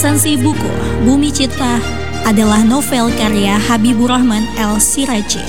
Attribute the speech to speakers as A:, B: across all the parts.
A: Esensi buku Bumi Cinta adalah novel karya Habibur Rahman El-Siraji.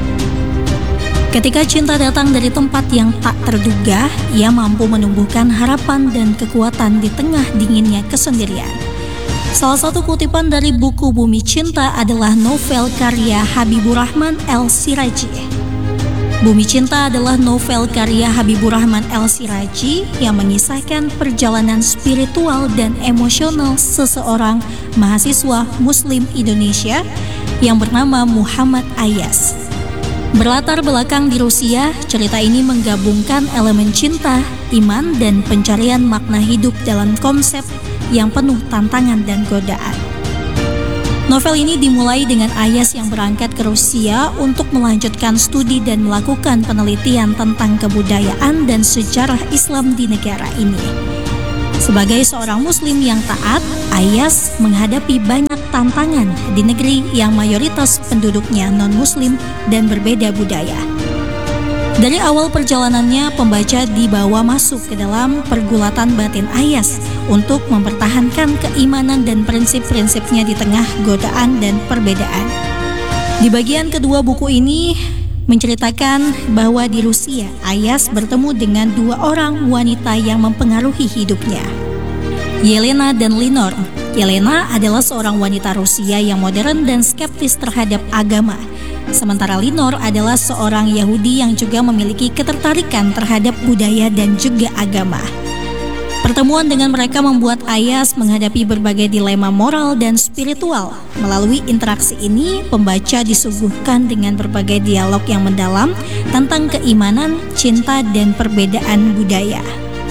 A: Ketika cinta datang dari tempat yang tak terduga, ia mampu menumbuhkan harapan dan kekuatan di tengah dinginnya kesendirian. Salah satu kutipan dari buku Bumi Cinta adalah novel karya Habibur Rahman El-Siraji. Bumi Cinta adalah novel karya Habibur Rahman El-Siraji yang mengisahkan perjalanan spiritual dan emosional seseorang mahasiswa Muslim Indonesia yang bernama Muhammad Ayas. Berlatar belakang di Rusia, cerita ini menggabungkan elemen cinta, iman, dan pencarian makna hidup dalam konsep yang penuh tantangan dan godaan. Novel ini dimulai dengan Ayas yang berangkat ke Rusia untuk melanjutkan studi dan melakukan penelitian tentang kebudayaan dan sejarah Islam di negara ini. Sebagai seorang Muslim yang taat, Ayas menghadapi banyak tantangan di negeri yang mayoritas penduduknya non-Muslim dan berbeda budaya. Dari awal perjalanannya, pembaca dibawa masuk ke dalam pergulatan batin Ayas untuk mempertahankan keimanan dan prinsip-prinsipnya di tengah godaan dan perbedaan. Di bagian kedua buku ini menceritakan bahwa di Rusia, Ayas bertemu dengan dua orang wanita yang mempengaruhi hidupnya, Yelena dan Linor. Yelena adalah seorang wanita Rusia yang modern dan skeptis terhadap agama. Sementara Linor adalah seorang Yahudi yang juga memiliki ketertarikan terhadap budaya dan juga agama. Pertemuan dengan mereka membuat Ayas menghadapi berbagai dilema moral dan spiritual. Melalui interaksi ini, pembaca disuguhkan dengan berbagai dialog yang mendalam tentang keimanan, cinta, dan perbedaan budaya.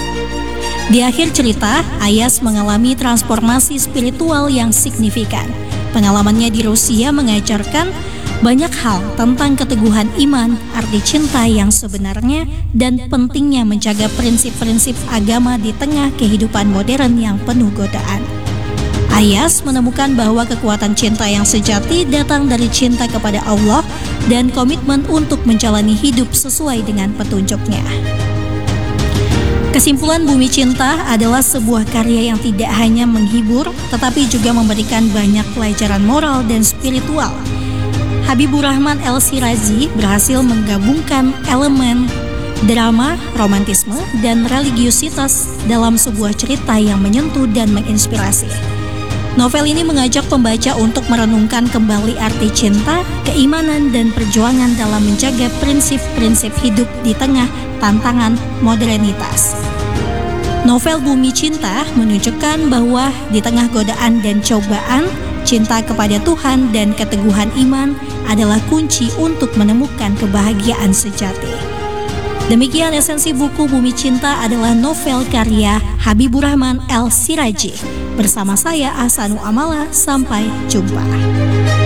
A: Di akhir cerita, Ayas mengalami transformasi spiritual yang signifikan. Pengalamannya di Rusia mengajarkan banyak hal tentang keteguhan iman, arti cinta yang sebenarnya, dan pentingnya menjaga prinsip-prinsip agama di tengah kehidupan modern yang penuh godaan. Ayas menemukan bahwa kekuatan cinta yang sejati datang dari cinta kepada Allah dan komitmen untuk menjalani hidup sesuai dengan petunjuknya. Kesimpulan Bumi Cinta adalah sebuah karya yang tidak hanya menghibur, tetapi juga memberikan banyak pelajaran moral dan spiritual. Habibur Rahman El-Siraji berhasil menggabungkan elemen drama, romantisme, dan religiusitas dalam sebuah cerita yang menyentuh dan menginspirasi. Novel ini mengajak pembaca untuk merenungkan kembali arti cinta, keimanan, dan perjuangan dalam menjaga prinsip-prinsip hidup di tengah tantangan modernitas. Novel Bumi Cinta menunjukkan bahwa di tengah godaan dan cobaan, cinta kepada Tuhan dan keteguhan iman adalah kunci untuk menemukan kebahagiaan sejati. Demikian esensi buku Bumi Cinta adalah novel karya Habibur Rahman El-Siraji. Bersama saya Ahsanul Amala, sampai jumpa.